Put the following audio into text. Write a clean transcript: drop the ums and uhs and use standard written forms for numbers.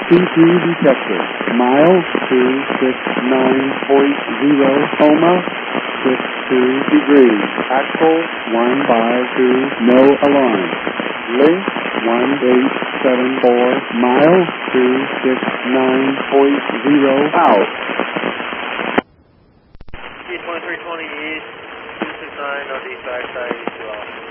C2 detected. Mile 269.0, Coma 62 degrees. Axle 152, no alarm. Length 1874, mile 269.0 out. T2320 East, 269 on the backside, 2 off.